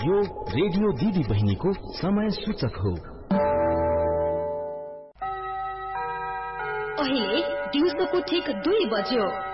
यो रेडियो दिदी बहिनीको समय सूचक हो। अहिले दिउँसोको ठीक 2 बज्यो।